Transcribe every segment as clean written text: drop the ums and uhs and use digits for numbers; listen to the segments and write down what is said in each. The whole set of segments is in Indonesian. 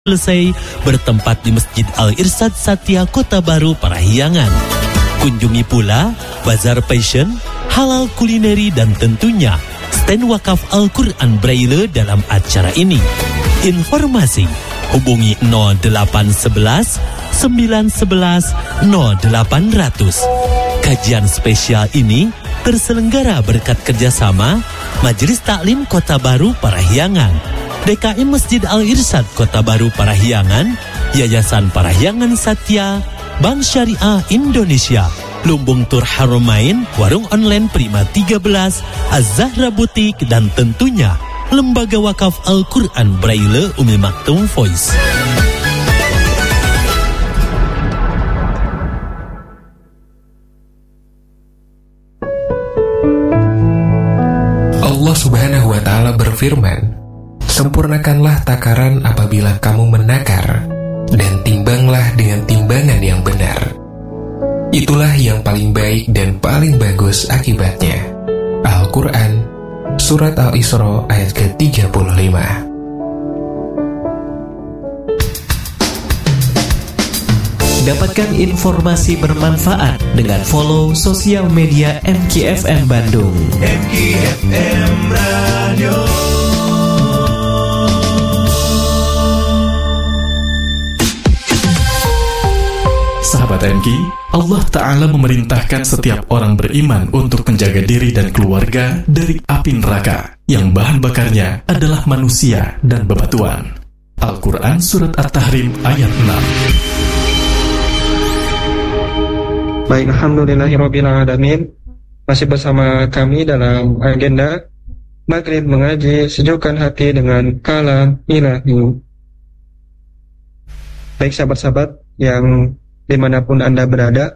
selesai bertempat di Masjid Al-Irsyad Satya Kota Baru Parahyangan. Kunjungi pula Bazar Passion, halal kulineri dan tentunya stand wakaf Al-Quran Braille dalam acara ini. Informasi hubungi 0811 911 0800. Kajian spesial ini terselenggara berkat kerjasama Majelis Taklim Kota Baru Parahyangan, DKM Masjid Al-Irsyad Kota Baru Parahyangan, Yayasan Parahyangan Satya, Bank Syariah Indonesia, Lumbung Tur Haramain, Warung Online Prima 13, Az-Zahra Butik, dan tentunya Lembaga Wakaf Al-Quran Braille Umi Maktum Voice. Allah Subhanahu wa Ta'ala berfirman, "Sempurnakanlah takaran apabila kamu menakar, dan timbanglah dengan timbangan yang benar. Itulah yang paling baik dan paling bagus akibatnya." Al-Quran, Surat Al-Isra ayat ke-35. Dapatkan informasi bermanfaat dengan follow sosial media MKFM Bandung. MKFM Radio. Sahabat MK, Allah Ta'ala memerintahkan setiap orang beriman untuk menjaga diri dan keluarga dari api neraka yang bahan bakarnya adalah manusia dan bebatuan. Al-Quran Surat At-Tahrim ayat 6. Baik, alhamdulillahirrabbilalamin. Masih bersama kami dalam agenda Maghrib mengaji, sejukkan hati dengan kalam ilahi. Baik sahabat-sahabat yang dimanapun Anda berada,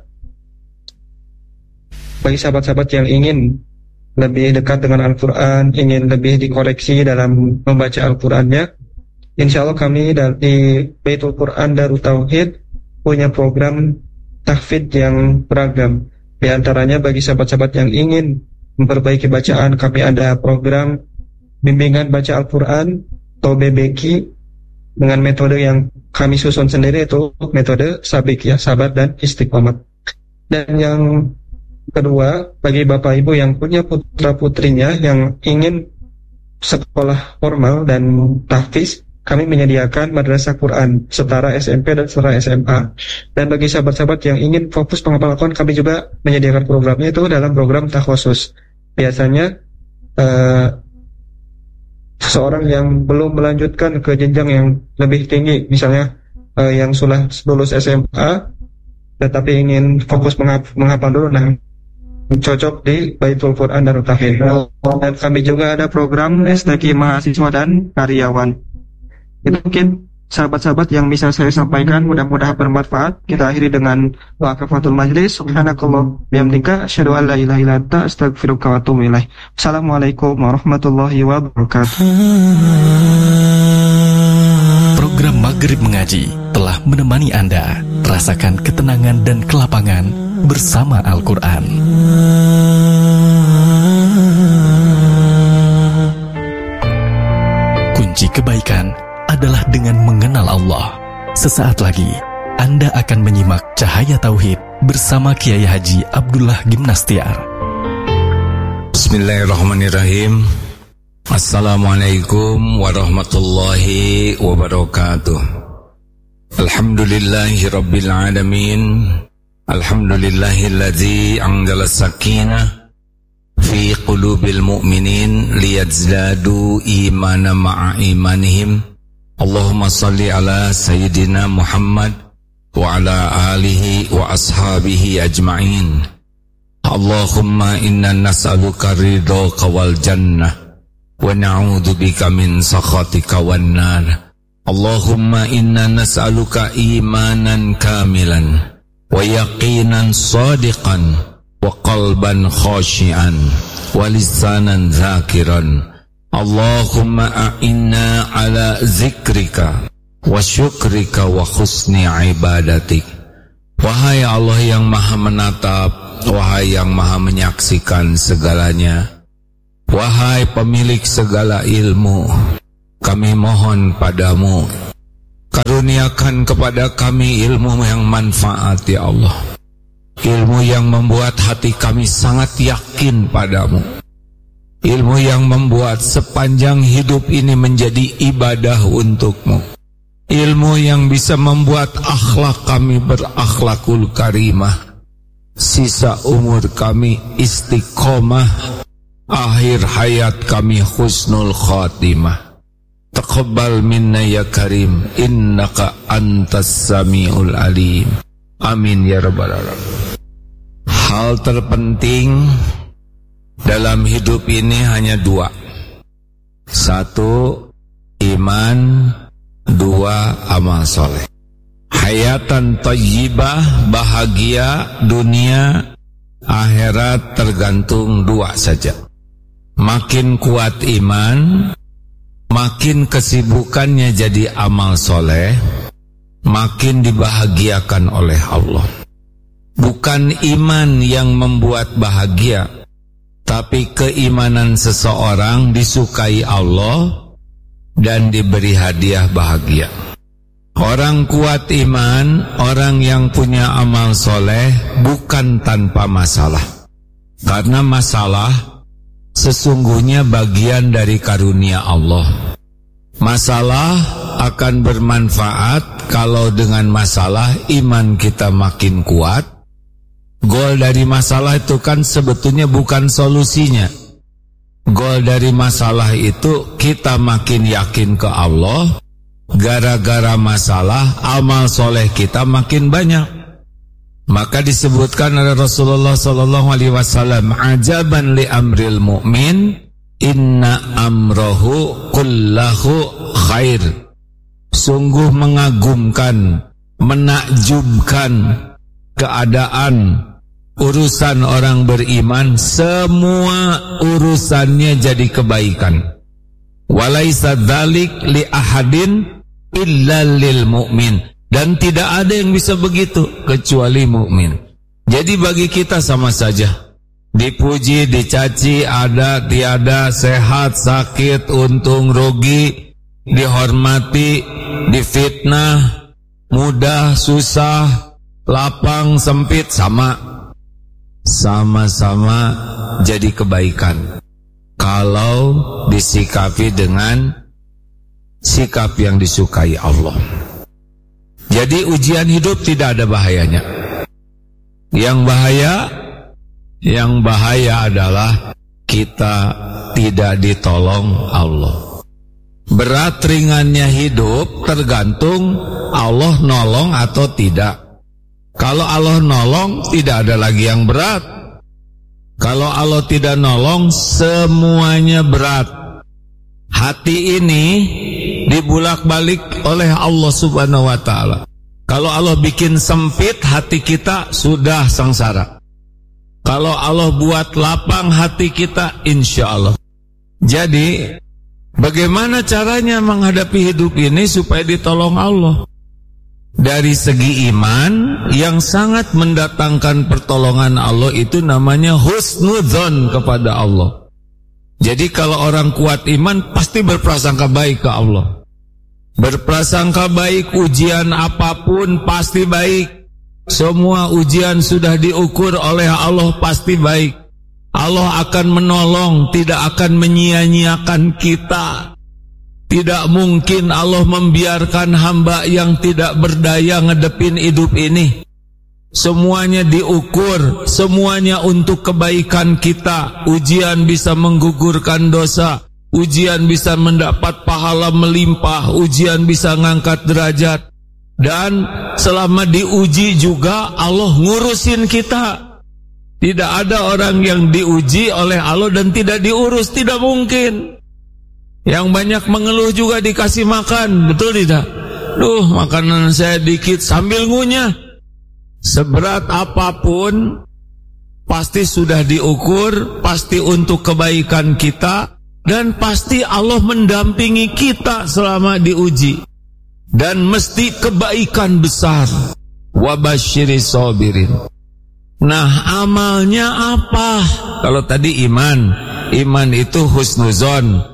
bagi sahabat-sahabat yang ingin lebih dekat dengan Al-Quran, ingin lebih dikoreksi dalam membaca Al-Qurannya, insya Allah kami dari Baitul Quran Darut Tauhid punya program tahfidz yang beragam. Di antaranya bagi sahabat-sahabat yang ingin memperbaiki bacaan, kami ada program bimbingan baca Al-Quran atau BBQ dengan metode yang kami susun sendiri, itu metode sabik, ya, sabar dan istiqomah. Dan yang kedua, bagi bapak ibu yang punya putra putrinya yang ingin sekolah formal dan tahfiz, kami menyediakan madrasah Quran setara SMP dan setara SMA. Dan bagi sahabat-sahabat yang ingin fokus penghafalan Quran, kami juga menyediakan programnya itu dalam program takhusus. Biasanya seseorang yang belum melanjutkan ke jenjang yang lebih tinggi, misalnya yang sudah lulus SMA tetapi ingin fokus menghafal dulu, nah cocok di Baitul Quran Darut Tauhid. Dan kami juga ada program STQ mahasiswa dan karyawan. Itu mungkin sahabat-sahabat yang bisa saya sampaikan, mudah-mudahan bermanfaat. Kita akhiri dengan doa kafatul majlis. Subhanakallah bihamdika asyhadu an la ilaha illa anta astaghfiruka wa atubu ilaik. Assalamualaikum warahmatullahi wabarakatuh. Program Maghrib Mengaji telah menemani Anda rasakan ketenangan dan kelapangan bersama Al-Quran. Kunci kebaikan adalah dengan mengenal Allah. Sesaat lagi Anda akan menyimak Cahaya Tauhid bersama Kiai Haji Abdullah Gimnastiar. Bismillahirrahmanirrahim. Assalamualaikum warahmatullahi wabarakatuh. Alhamdulillahi rabbil alamin. Alhamdulillahilladzi anzala sakinah fi qulubil mu'minin liyazdadu imana ma'a imanihim. Allahumma salli ala Sayyidina Muhammad wa ala alihi wa ashabihi ajma'in. Allahumma inna nas'aluka ridhaka wal jannah wa na'udzu bika min sakhatika wan nar. Allahumma inna nas'aluka imanan kamilan wa yaqinan sadiqan wa qalban khashi'an wa lisanan zakiran. Allahumma a'inna ala zikrika wa syukrika wa husni ibadatik. Wahai Allah yang maha menatap, wahai yang maha menyaksikan segalanya, wahai pemilik segala ilmu, kami mohon padamu karuniakan kepada kami ilmu yang manfaat ya Allah. Ilmu yang membuat hati kami sangat yakin padamu. Ilmu yang membuat sepanjang hidup ini menjadi ibadah untukmu. Ilmu yang bisa membuat akhlak kami berakhlakul karimah. Sisa umur kami istiqomah. Akhir hayat kami husnul khatimah. Taqabbal minna ya karim, innaka antas samiul alim. Amin ya rabbal alamin. Hal terpenting dalam hidup ini hanya dua. Satu, iman. Dua, amal soleh. Hayatan thayyibah, bahagia dunia akhirat tergantung dua saja. Makin kuat iman, makin kesibukannya jadi amal soleh, makin dibahagiakan oleh Allah. Bukan iman yang membuat bahagia, tapi keimanan seseorang disukai Allah dan diberi hadiah bahagia. Orang kuat iman, orang yang punya amal soleh bukan tanpa masalah. Karena masalah sesungguhnya bagian dari karunia Allah. Masalah akan bermanfaat kalau dengan masalah iman kita makin kuat. Goal dari masalah itu kan sebetulnya bukan solusinya. Goal dari masalah itu kita makin yakin ke Allah. Gara-gara masalah amal soleh kita makin banyak. Maka disebutkan oleh Rasulullah SAW, ajaban li amril mu'min, inna amrohu kullahu khair. Sungguh mengagumkan, menakjubkan keadaan urusan orang beriman, semua urusannya jadi kebaikan. Walaisa dzalik li ahadin illa lil mu'min. Dan tidak ada yang bisa begitu kecuali mukmin. Jadi bagi kita sama saja. Dipuji, dicaci, ada, tiada, sehat, sakit, untung, rugi, dihormati, difitnah, mudah, susah, lapang, sempit, sama-sama jadi kebaikan. Kalau disikapi dengan sikap yang disukai Allah. Jadi ujian hidup tidak ada bahayanya. Yang bahaya adalah kita tidak ditolong Allah. Berat ringannya hidup tergantung Allah nolong atau tidak. Kalau Allah nolong tidak ada lagi yang berat. Kalau Allah tidak nolong semuanya berat. Hati ini dibulak-balik oleh Allah Subhanahu wa ta'ala. Kalau Allah bikin sempit hati kita, sudah sengsara. Kalau Allah buat lapang hati kita, insya Allah. Jadi bagaimana caranya menghadapi hidup ini supaya ditolong Allah? Dari segi iman, yang sangat mendatangkan pertolongan Allah itu namanya husnudzon kepada Allah. Jadi kalau orang kuat iman pasti berprasangka baik ke Allah. Berprasangka baik, ujian apapun pasti baik. Semua ujian sudah diukur oleh Allah pasti baik. Allah akan menolong, tidak akan menyia-nyiakan kita. Tidak mungkin Allah membiarkan hamba yang tidak berdaya ngedepin hidup ini. Semuanya diukur, semuanya untuk kebaikan kita. Ujian bisa menggugurkan dosa, ujian bisa mendapat pahala melimpah, ujian bisa ngangkat derajat. Dan selama diuji juga Allah ngurusin kita. Tidak ada orang yang diuji oleh Allah dan tidak diurus, tidak mungkin. Yang banyak mengeluh juga dikasih makan, betul tidak? Duh, makanan saya dikit, sambil ngunyah. Seberat apapun pasti sudah diukur, pasti untuk kebaikan kita, dan pasti Allah mendampingi kita selama diuji. Dan mesti kebaikan besar. Wabasyiris sabirin. Nah, amalnya apa? Kalau tadi iman itu husnuzon.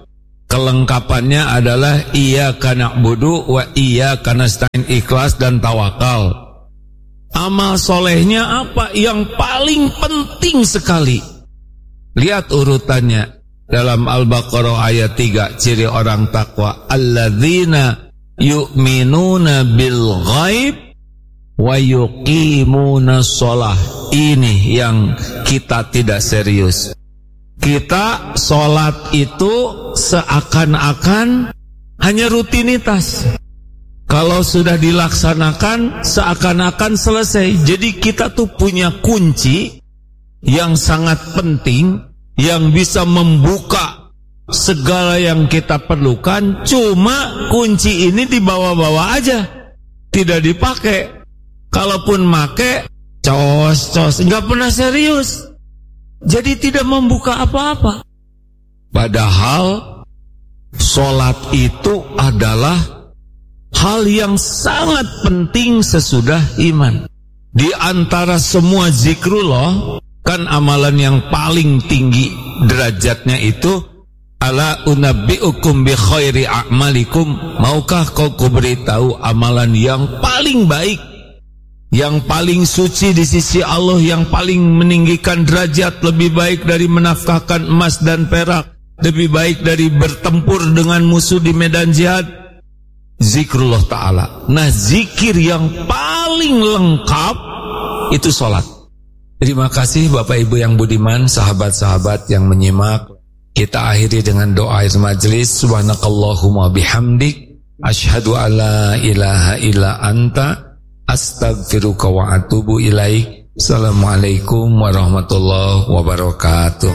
Kelengkapannya adalah iyyaka na'budu wa iyyaka nasta'in, ikhlas dan tawakal. Amal solehnya apa? Yang paling penting sekali. Lihat urutannya dalam Al-Baqarah ayat 3, ciri orang takwa. Alladzina yu'minuna bil ghaib wa yuqimuna sholah. Ini yang kita tidak serius. Kita sholat itu seakan-akan hanya rutinitas. Kalau sudah dilaksanakan seakan-akan selesai. Jadi kita tuh punya kunci yang sangat penting, yang bisa membuka segala yang kita perlukan. Cuma kunci ini dibawa-bawa aja, tidak dipakai. Kalaupun make, cos, nggak pernah serius. Jadi tidak membuka apa-apa. Padahal sholat itu adalah hal yang sangat penting sesudah iman. Di antara semua zikrullah, kan amalan yang paling tinggi derajatnya itu ala unabbiukum bi khairi a'malikum. Maukah kau kuberitahu amalan yang paling baik, yang paling suci di sisi Allah, yang paling meninggikan derajat, lebih baik dari menafkahkan emas dan perak, lebih baik dari bertempur dengan musuh di medan jihad? Zikrullah ta'ala. Nah, zikir yang paling lengkap itu sholat. Terima kasih Bapak Ibu yang budiman, sahabat-sahabat yang menyimak. Kita akhiri dengan doa akhir majelis. Subhanakallahumma bihamdik, asyhadu alla ilaha illa anta, astaghfiruka wa atubu ilaik. Assalamualaikum warahmatullahi wabarakatuh.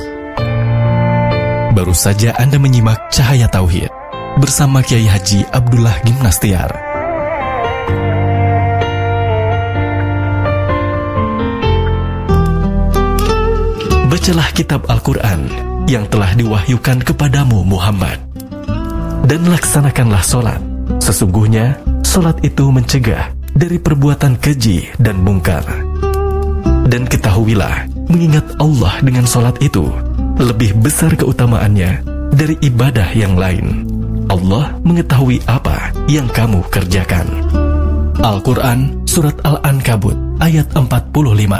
Baru saja Anda menyimak Cahaya Tauhid bersama Kiai Haji Abdullah Gimnastiar. Bacalah kitab Al-Quran yang telah diwahyukan kepadamu Muhammad, dan laksanakanlah sholat. Sesungguhnya sholat itu mencegah dari perbuatan keji dan mungkar. Dan ketahuilah, mengingat Allah dengan sholat itu lebih besar keutamaannya dari ibadah yang lain. Allah mengetahui apa yang kamu kerjakan. Al-Quran Surat Al-Ankabut ayat 45.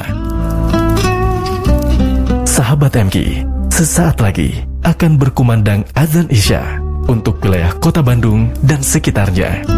Sahabat MK, sesaat lagi akan berkumandang azan Isya untuk wilayah Kota Bandung dan sekitarnya.